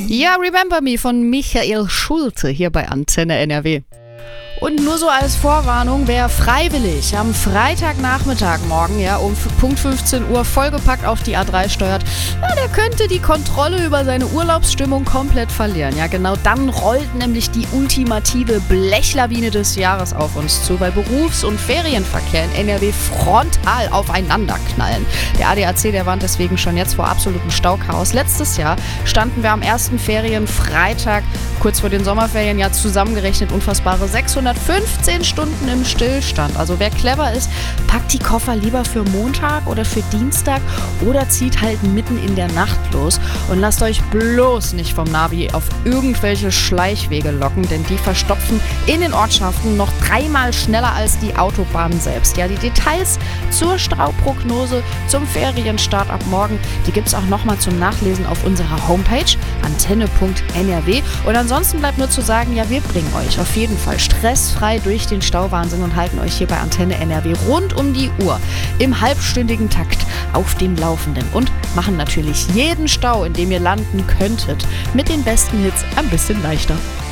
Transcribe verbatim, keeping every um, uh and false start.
Ja, Remember Me von Michael Schulte hier bei Antenne N R W. Und nur so als Vorwarnung, wer freiwillig am Freitagnachmittag morgen ja, um Punkt fünfzehn Uhr vollgepackt auf die A drei steuert, ja, der könnte die Kontrolle über seine Urlaubsstimmung komplett verlieren. Ja, genau dann rollt nämlich die ultimative Blechlawine des Jahres auf uns zu, weil Berufs- und Ferienverkehr in N R W frontal aufeinander knallen. Der A D A C, der warnt deswegen schon jetzt vor absolutem Stauchaos. Letztes Jahr standen wir am ersten Ferienfreitag, kurz vor den Sommerferien, ja zusammengerechnet unfassbare sechshundertfünfzehn Stunden im Stillstand. Also wer clever ist, packt die Koffer lieber für Montag oder für Dienstag oder zieht halt mitten in der Nacht los und lasst euch bloß nicht vom Navi auf irgendwelche Schleichwege locken, denn die verstopfen in den Ortschaften noch dreimal schneller als die Autobahnen selbst. Ja, die Details zur Stauprognose zum Ferienstart ab morgen, die gibt es auch nochmal zum Nachlesen auf unserer Homepage antenne punkt n r w. Und ansonsten bleibt nur zu sagen, ja, wir bringen euch auf jeden Fall stressfrei durch den Stauwahnsinn und halten euch hier bei Antenne N R W rund um die Uhr im halbstündigen Takt auf dem Laufenden und machen natürlich jeden Stau, in dem ihr landen könntet, mit den besten Hits ein bisschen leichter.